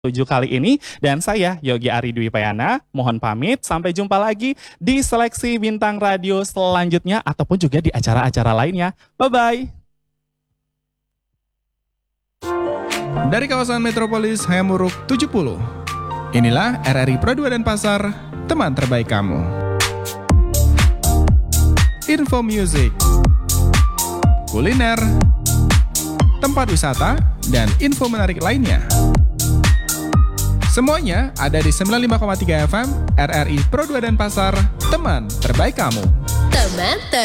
7 kali ini dan saya Yogi Ari Dwi Payana mohon pamit sampai jumpa lagi di seleksi bintang radio selanjutnya ataupun juga di acara-acara lainnya. Bye bye. Dari kawasan Metropolis Hayamuruk 70. Inilah RRI Pro 2 Denpasar, teman terbaik kamu. Info music, kuliner, tempat wisata, dan info menarik lainnya. Semuanya ada di 95,3 FM RRI Pro 2 Denpasar, teman terbaik kamu. Teman